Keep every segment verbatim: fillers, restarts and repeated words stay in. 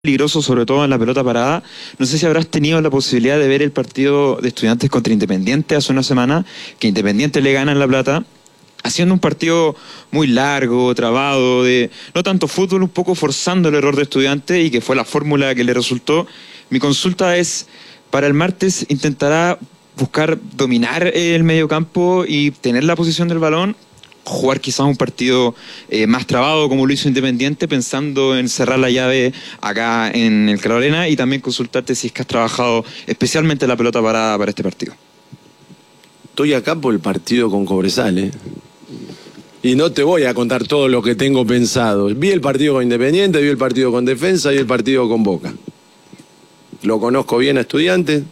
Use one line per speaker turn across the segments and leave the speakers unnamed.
peligroso, sobre todo en la pelota parada. No sé si habrás tenido la posibilidad de ver el partido de Estudiantes contra Independiente hace una semana, que Independiente le gana en La Plata, haciendo un partido muy largo, trabado, de no tanto fútbol, un poco forzando el error de Estudiantes, y que fue la fórmula que le resultó. Mi consulta es, para el martes, ¿intentará buscar dominar el mediocampo y tener la posición del balón? Jugar quizás un partido eh, más trabado como lo hizo Independiente, pensando en cerrar la llave acá en el Claro Arena, y también consultarte si es que has trabajado especialmente la pelota parada para este partido.
Estoy acá por el partido con Cobresal, ¿eh? Y no te voy a contar todo lo que tengo pensado. Vi el partido con Independiente, vi el partido con Defensa y el partido con Boca. Lo conozco bien a Estudiantes,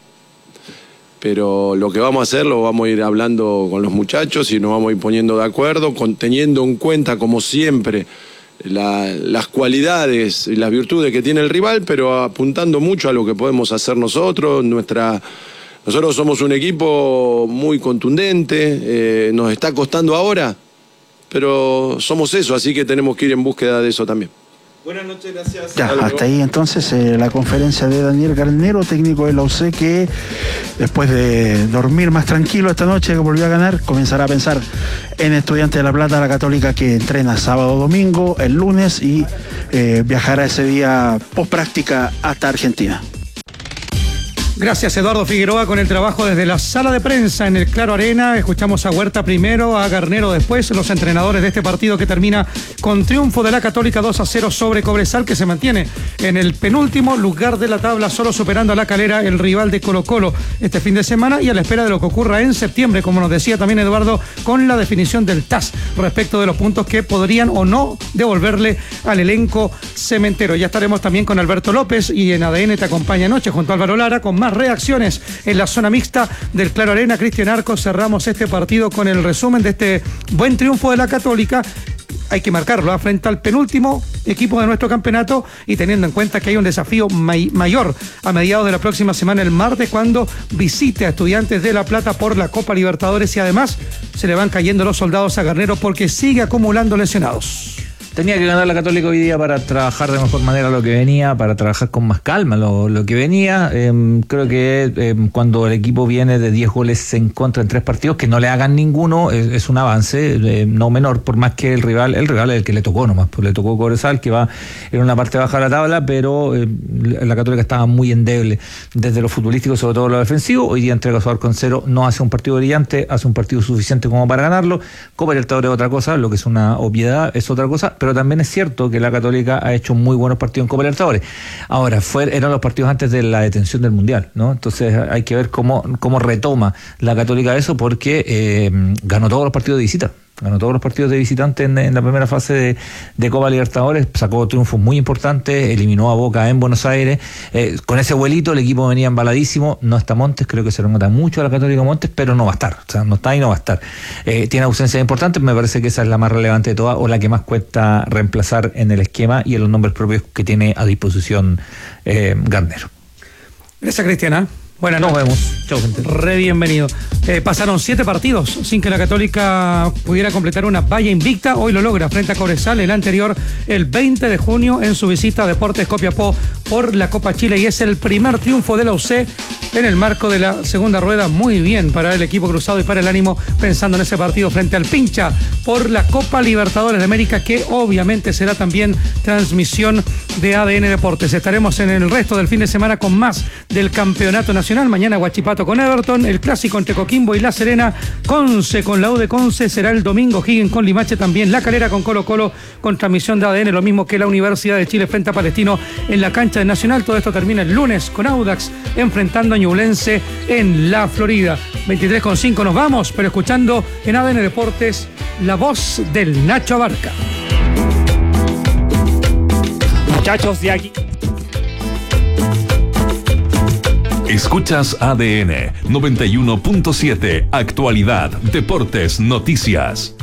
pero lo que vamos a hacer lo vamos a ir hablando con los muchachos y nos vamos a ir poniendo de acuerdo, con, teniendo en cuenta, como siempre, la, las cualidades y las virtudes que tiene el rival, pero apuntando mucho a lo que podemos hacer nosotros. Nuestra, nosotros somos un equipo muy contundente, eh, nos está costando ahora, pero somos eso, así que tenemos que ir en búsqueda de eso también.
Buenas noches, gracias.
Ya, hasta ahí entonces eh, la conferencia de Daniel Garnero, técnico de la U C, que después de dormir más tranquilo esta noche, que volvió a ganar, comenzará a pensar en Estudiantes de La Plata, la Católica, que entrena sábado, domingo, el lunes, y eh, viajará ese día post práctica hasta Argentina.
Gracias, Eduardo Figueroa, con el trabajo desde la sala de prensa en el Claro Arena. Escuchamos a Huerta primero, a Garnero después, los entrenadores de este partido que termina con triunfo de la Católica dos a cero sobre Cobresal, que se mantiene en el penúltimo lugar de la tabla, solo superando a La Calera, el rival de Colo-Colo, este fin de semana, y a la espera de lo que ocurra en septiembre, como nos decía también Eduardo, con la definición del T A S respecto de los puntos que podrían o no devolverle al elenco cementero. Ya estaremos también con Alberto López, y en A D N te acompaña anoche junto a Álvaro Lara con más reacciones en la zona mixta del Claro Arena. Cristian Arcos, cerramos este partido con el resumen de este buen triunfo de la Católica. Hay que marcarlo, frente al penúltimo equipo de nuestro campeonato, y teniendo en cuenta que hay un desafío may- mayor a mediados de la próxima semana, el martes, cuando visite a Estudiantes de La Plata por la Copa Libertadores, y además se le van cayendo los soldados a Garnero porque sigue acumulando lesionados.
Tenía que ganar la Católica hoy día para trabajar de mejor manera lo que venía, para trabajar con más calma lo, lo que venía. Eh, creo que eh, cuando el equipo viene de diez goles en contra en tres partidos, que no le hagan ninguno, es, es un avance, eh, no menor, por más que el rival, el rival es el que le tocó nomás, pues le tocó Cobresal, que va en una parte baja de la tabla, pero eh, la Católica estaba muy endeble desde lo futbolístico, sobre todo lo defensivo. Hoy día entrega su arco en cero, no hace un partido brillante, hace un partido suficiente como para ganarlo. Copa Libertadores es otra cosa, lo que es una obviedad es otra cosa, pero también es cierto que la Católica ha hecho muy buenos partidos en Copa Libertadores. Ahora, fue, eran los partidos antes de la detención del Mundial, ¿no? Entonces hay que ver cómo, cómo retoma la Católica eso, porque eh, ganó todos los partidos de visita. Ganó todos los partidos de visitante en, en la primera fase de, de Copa Libertadores, sacó triunfos muy importantes, eliminó a Boca en Buenos Aires. Eh, con ese vuelito el equipo venía embaladísimo. No está Montes, creo que se lo nota mucho a la Católica Montes, pero no va a estar. O sea, no está y no va a estar. Eh, tiene ausencias importantes, me parece que esa es la más relevante de todas, o la que más cuesta reemplazar en el esquema y en los nombres propios que tiene a disposición eh, Garnero.
Gracias, Cristiana. Bueno,
nos vemos. Chau, gente.
Re bienvenido. Eh, pasaron siete partidos sin que la Católica pudiera completar una valla invicta. Hoy lo logra frente a Cobresal, el anterior el veinte de junio en su visita a Deportes Copiapó por la Copa Chile, y es el primer triunfo de la U C en el marco de la segunda rueda. Muy bien para el equipo cruzado y para el ánimo, pensando en ese partido frente al Pincha por la Copa Libertadores de América, que obviamente será también transmisión de A D N Deportes. Estaremos en el resto del fin de semana con más del campeonato nacional. Mañana Huachipato con Everton, el clásico entre Coquimbo y La Serena, Conce con la U de Conce será el domingo, Higgins con Limache también, La Calera con Colo Colo, con transmisión de A D N, lo mismo que la Universidad de Chile frente a Palestino en la cancha del Nacional. Todo esto termina el lunes con Audax enfrentando a Ñublense en la Florida. veintitrés con cinco nos vamos, pero escuchando en A D N Deportes la voz del Nacho Abarca.
Muchachos de aquí.
Escuchas A D N noventa y uno punto siete, Actualidad, Deportes, Noticias.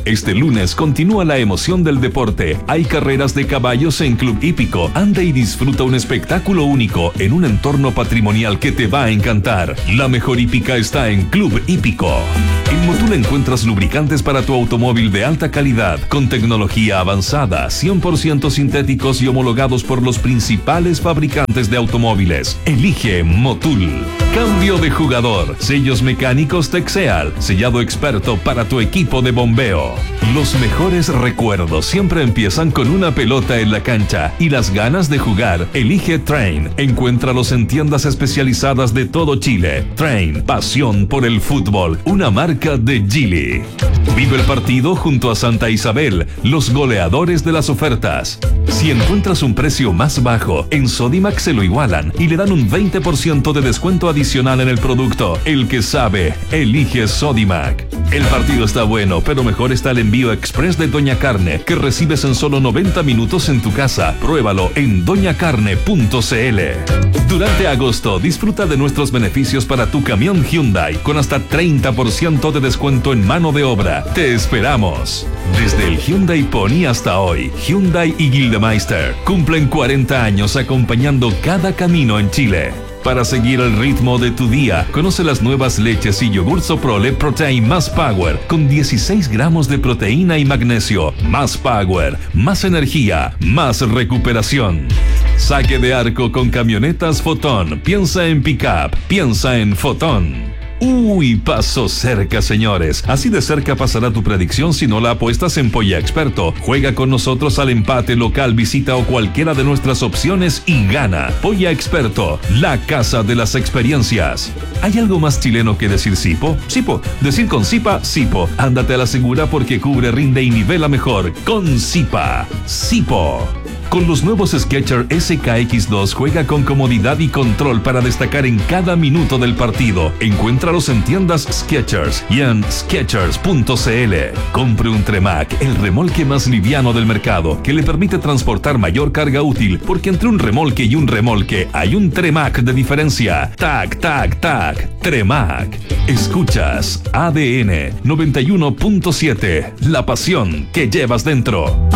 Este lunes continúa la emoción del deporte. Hay carreras de caballos en Club Hípico. Anda y disfruta un espectáculo único en un entorno patrimonial que te va a encantar. La mejor hípica está en Club Hípico. En Motul encuentras lubricantes para tu automóvil de alta calidad, con tecnología avanzada, cien por ciento sintéticos y homologados por los principales fabricantes de automóviles. Elige Motul. Cambio de jugador. Sellos mecánicos Texeal. Sellado experto para tu equipo de bombeo. Los mejores recuerdos siempre empiezan con una pelota en la cancha y las ganas de jugar. Elige Train. Encuéntralos en tiendas especializadas de todo Chile. Train. Pasión por el fútbol. Una marca de Geely. Vive el partido junto a Santa Isabel, los goleadores de las ofertas. Si encuentras un precio más bajo, en Sodimac se lo igualan y le dan un veinte por ciento de descuento adicional en el producto. El que sabe, elige Sodimac. El partido está bueno, pero mejor está el envío express de Doña Carne, que recibes en solo noventa minutos en tu casa. Pruébalo en doña carne punto c l. Durante agosto, disfruta de nuestros beneficios para tu camión Hyundai, con hasta treinta por ciento de descuento en mano de obra. Te esperamos. Desde el Hyundai Pony hasta hoy, Hyundai y Gildemeister cumplen cuarenta años acompañando cada camino en Chile. Para seguir el ritmo de tu día, conoce las nuevas leches y yogur Soprole Protein Más Power con dieciséis gramos de proteína y magnesio. Más Power, más energía, más recuperación. Saque de arco con camionetas Fotón. Piensa en pick-up, piensa en Fotón. Uy, pasó cerca, señores. Así de cerca pasará tu predicción si no la apuestas en Polla Experto. Juega con nosotros al empate, local, visita o cualquiera de nuestras opciones y gana. Polla Experto, la casa de las experiencias. ¿Hay algo más chileno que decir Sipo? Sipo. Decir con Sipa, Sipo. Ándate a la segura porque cubre, rinde y nivela mejor. Con Sipa. Sipo. Con los nuevos Skechers S K X dos juega con comodidad y control para destacar en cada minuto del partido. Encuéntralos en tiendas Skechers y en skechers punto c l. Compre un Tremac, el remolque más liviano del mercado, que le permite transportar mayor carga útil, porque entre un remolque y un remolque hay un Tremac de diferencia. Tac, tac, tac. Tremac. Escuchas A D N noventa y uno punto siete. La pasión que llevas dentro.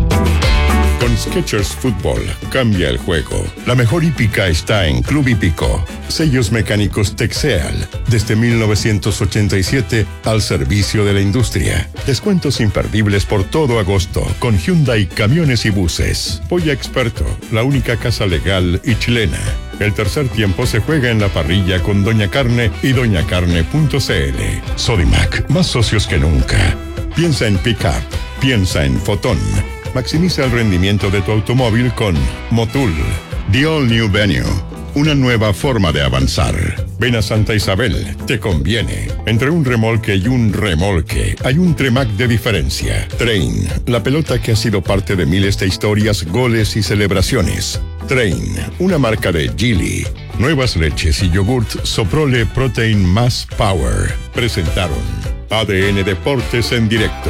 Con Skechers Fútbol, cambia el juego. La mejor hípica está en Club Hípico. Sellos mecánicos Texeal, desde mil novecientos ochenta y siete al servicio de la industria. Descuentos imperdibles por todo agosto con Hyundai Camiones y Buses. Polla Experto, la única casa legal y chilena. El tercer tiempo se juega en la parrilla con Doña Carne y doña carne punto c l. Sodimac, más socios que nunca. Piensa en pick-up, piensa en Fotón. Maximiza el rendimiento de tu automóvil con Motul. The All New Venue. Una nueva forma de avanzar. Ven a Santa Isabel, te conviene. Entre un remolque y un remolque hay un Tremac de diferencia. Train, la pelota que ha sido parte de miles de historias, goles y celebraciones. Train, una marca de Geely. Nuevas leches y yogurt Soprole Protein Más Power. Presentaron A D N Deportes en directo.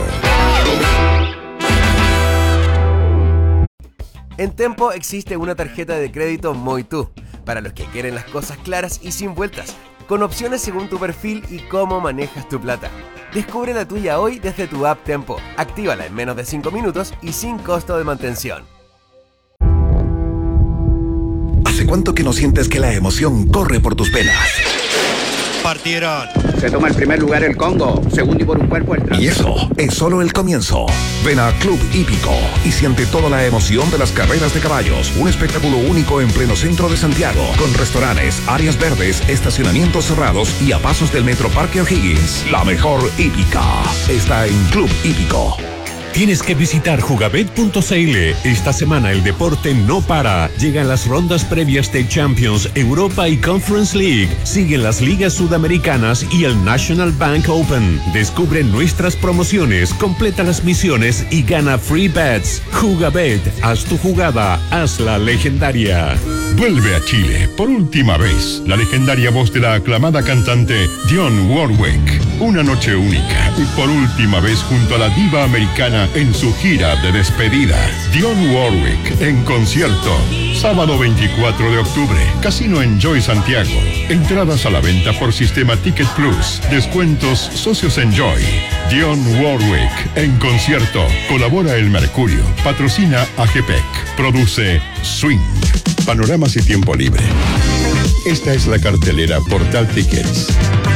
En Tempo existe una tarjeta de crédito Moitú, para los que quieren las cosas claras y sin vueltas, con opciones según tu perfil y cómo manejas tu plata. Descubre la tuya hoy desde tu app Tempo. Actívala en menos de cinco minutos y sin costo de mantención.
¿Hace cuánto que no sientes que la emoción corre por tus venas?
Partieron. Se toma el primer lugar el Congo, segundo y por un cuerpo el tras.
Y eso es solo el comienzo. Ven a Club Hípico y siente toda la emoción de las carreras de caballos. Un espectáculo único en pleno centro de Santiago, con restaurantes, áreas verdes, estacionamientos cerrados y a pasos del Metro Parque O'Higgins. La mejor hípica está en Club Hípico.
Tienes que visitar jugabet punto c l. Esta semana el deporte no para. Llegan las rondas previas de Champions, Europa y Conference League. Siguen las ligas sudamericanas y el National Bank Open. Descubre nuestras promociones, completa las misiones y gana free bets. Jugabet, haz tu jugada, hazla legendaria.
Vuelve a Chile por última vez la legendaria voz de la aclamada cantante Dionne Warwick. Una noche única y por última vez junto a la diva americana en su gira de despedida. Dionne Warwick en concierto. Sábado veinticuatro de octubre, Casino Enjoy Santiago. Entradas a la venta por sistema Ticket Plus. Descuentos Socios Enjoy. Dionne Warwick en concierto. Colabora El Mercurio. Patrocina A G P E C. Produce Swing. Panoramas y tiempo libre. Esta es la cartelera Portal Tickets.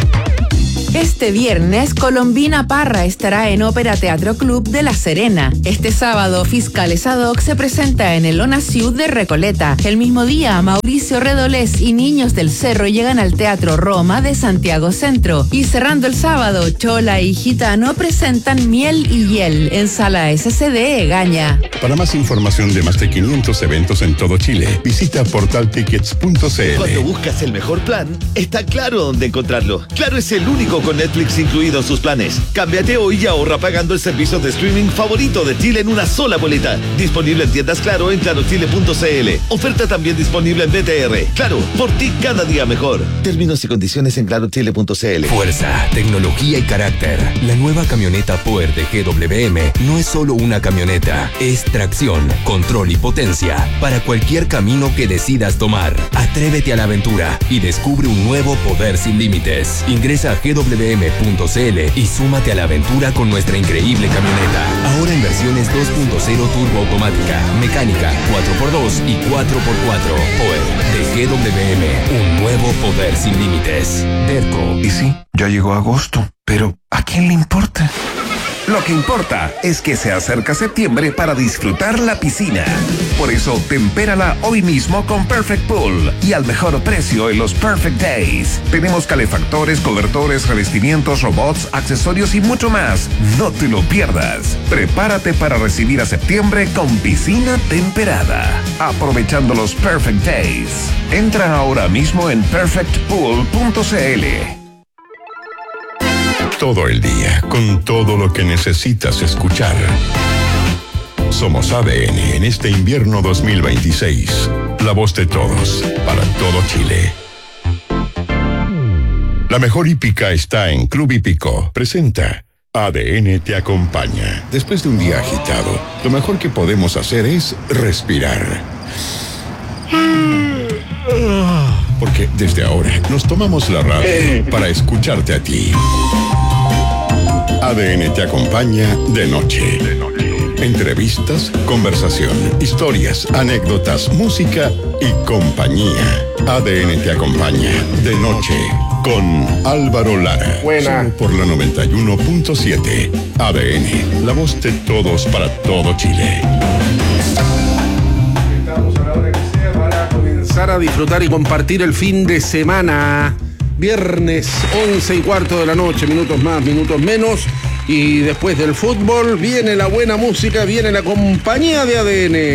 Este viernes, Colombina Parra estará en Ópera Teatro Club de La Serena. Este sábado, Fiscales Ad Hoc se presenta en el Lona Ciud de Recoleta. El mismo día, Mauricio Redolés y Niños del Cerro llegan al Teatro Roma de Santiago Centro. Y cerrando el sábado, Chola y Gitano presentan Miel y Hiel en Sala S C D Egaña.
Para más información de más de quinientos eventos en todo Chile, visita portal tickets punto c l.
Cuando buscas el mejor plan, está claro dónde encontrarlo. Claro es el único con Netflix incluido en sus planes. Cámbiate hoy y ahorra pagando el servicio de streaming favorito de Chile en una sola boleta. Disponible en tiendas Claro en claro chile punto c l. Oferta también disponible en B T R. Claro, por ti cada día mejor. Términos y condiciones en claro chile punto c l.
Fuerza, tecnología y carácter. La nueva camioneta Power de G W M no es solo una camioneta, es tracción, control y potencia para cualquier camino que decidas tomar. Atrévete a la aventura y descubre un nuevo poder sin límites. Ingresa a G W m punto c l y súmate a la aventura con nuestra increíble camioneta. Ahora en versiones dos punto cero turbo automática, mecánica, cuatro por dos y cuatro por cuatro. Power de G W M, un nuevo poder sin límites. Derco.
Y sí, ya llegó agosto, pero ¿a quién le importa? Lo que importa es que se acerca septiembre para disfrutar la piscina. Por eso, tempérala hoy mismo con Perfect Pool y al mejor precio en los Perfect Days. Tenemos calefactores, cobertores, revestimientos, robots, accesorios y mucho más. No te lo pierdas. Prepárate para recibir a septiembre con piscina temperada. Aprovechando los Perfect Days. Entra ahora mismo en perfect pool punto c l.
Todo el día, con todo lo que necesitas escuchar. Somos A D N en este invierno dos mil veintiséis. La voz de todos, para todo Chile. La mejor hípica está en Club Hípico. Presenta A D N te acompaña. Después de un día agitado, lo mejor que podemos hacer es respirar. Porque desde ahora nos tomamos la radio para escucharte a ti. A D N te acompaña de noche. Entrevistas, conversación, historias, anécdotas, música y compañía. A D N te acompaña de noche con Álvaro Lara.
Buena.
Solo por la noventa y uno punto siete. A D N, la voz de todos para todo Chile.
Estamos a la hora que sea para comenzar a disfrutar y compartir el fin de semana. Viernes, once y cuarto de la noche, minutos más, minutos menos. Y después del fútbol viene la buena música, viene la compañía de A D N.